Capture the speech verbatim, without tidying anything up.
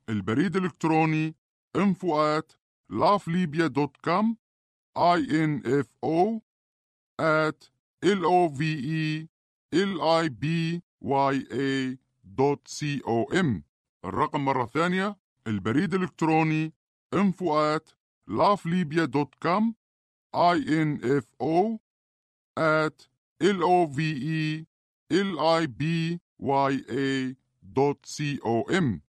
البريد الإلكتروني info at lovelibya دوت كوم info at lovelibya دوت com. الرقم مرة ثانية، البريد الإلكتروني info at lovelibya دوت كوم info at lovelibya دوت com.